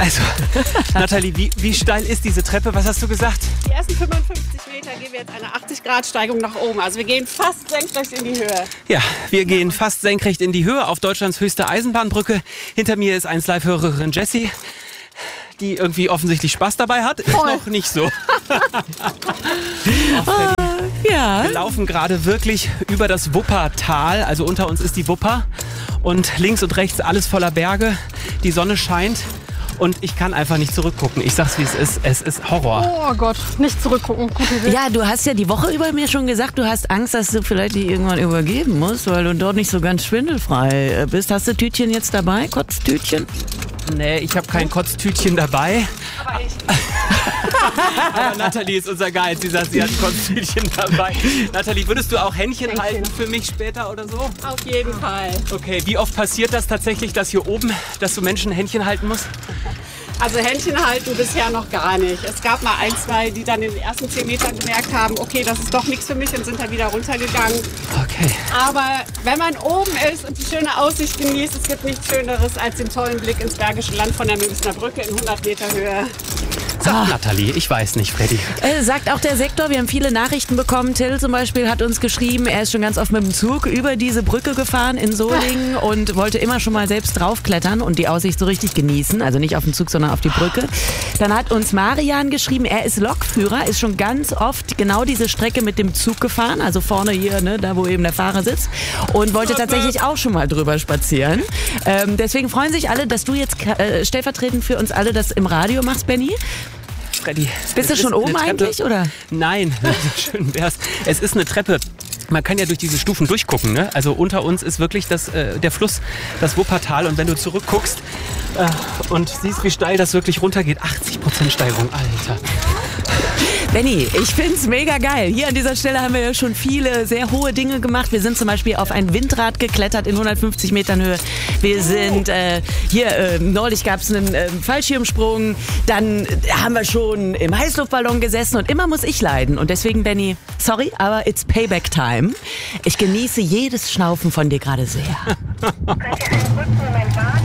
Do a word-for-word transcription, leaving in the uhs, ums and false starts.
Also, Nathalie, wie, wie steil ist diese Treppe? Was hast du gesagt? Die ersten fünfundfünfzig Meter gehen wir jetzt eine achtzig Grad Steigung nach oben. Also wir gehen fast senkrecht in die Höhe. Ja, wir gehen fast senkrecht in die Höhe auf Deutschlands höchste Eisenbahnbrücke. Hinter mir ist eins Live-Hörerin Jessie, die irgendwie offensichtlich Spaß dabei hat. Ist noch nicht so. Ah, ja. Wir laufen gerade wirklich über das Wuppertal. Also unter uns ist die Wupper. Und links und rechts alles voller Berge. Die Sonne scheint. Und ich kann einfach nicht zurückgucken. Ich sag's, wie es ist. Es ist Horror. Oh Gott, nicht zurückgucken. Gute Idee. Ja, du hast ja die Woche über mir schon gesagt, du hast Angst, dass du vielleicht die irgendwann übergeben musst, weil du dort nicht so ganz schwindelfrei bist. Hast du Tütchen jetzt dabei? Kotztütchen? Nee, ich habe kein Kotztütchen dabei. Aber ich. Aber Nathalie ist unser Guide. Sie sagt, sie hat ein Kotztütchen dabei. Nathalie, würdest du auch Händchen, Händchen halten für mich später oder so? Auf jeden Fall. Okay, wie oft passiert das tatsächlich, dass hier oben, dass du Menschen Händchen halten musst? Also Händchen halten bisher noch gar nicht. Es gab mal ein, zwei, die dann in den ersten zehn Metern gemerkt haben, okay, das ist doch nichts für mich und sind dann wieder runtergegangen. Okay. Aber wenn man oben ist und die schöne Aussicht genießt, es gibt nichts Schöneres als den tollen Blick ins Bergische Land von der Münchner Brücke in hundert Meter Höhe. Sagt ah. Nathalie, ich weiß nicht, Freddy. Äh, sagt auch der Sektor, wir haben viele Nachrichten bekommen. Till zum Beispiel hat uns geschrieben, er ist schon ganz oft mit dem Zug über diese Brücke gefahren in Solingen und wollte immer schon mal selbst draufklettern und die Aussicht so richtig genießen. Also nicht auf den Zug, sondern auf die Brücke. Dann hat uns Marian geschrieben, er ist Lokführer, ist schon ganz oft genau diese Strecke mit dem Zug gefahren, also vorne hier, ne, da wo eben der Fahrer sitzt, und wollte tatsächlich auch schon mal drüber spazieren. Ähm, deswegen freuen sich alle, dass du jetzt äh, stellvertretend für uns alle das im Radio machst, Benni. Freddy, bist du schon oben eigentlich, oder? Nein, schön wär's. Es ist eine Treppe. Man kann ja durch diese Stufen durchgucken, ne? Also unter uns ist wirklich das, äh, der Fluss, das Wuppertal. Und wenn du zurückguckst äh, und siehst, wie steil das wirklich runtergeht, achtzig Prozent Steigerung, Alter. Benni, ich find's mega geil. Hier an dieser Stelle haben wir ja schon viele sehr hohe Dinge gemacht. Wir sind zum Beispiel auf ein Windrad geklettert in hundertfünfzig Metern Höhe. Wir sind äh, hier, äh, neulich gab's einen äh, Fallschirmsprung. Dann haben wir schon im Heißluftballon gesessen und immer muss ich leiden. Und deswegen, Benni, sorry, aber it's Payback Time. Ich genieße jedes Schnaufen von dir gerade sehr. Könnt ihr einen kurzen Moment warten?